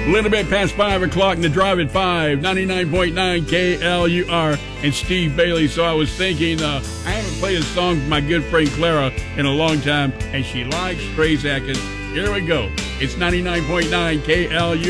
A little bit past 5 o'clock in the Drive at 5, 99.9 KLUR, and Steve Bailey. So I was thinking, I haven't played a song for my good friend Clara in a long time, and she likes Trey Atkins. Here we go. It's 99.9 KLUR.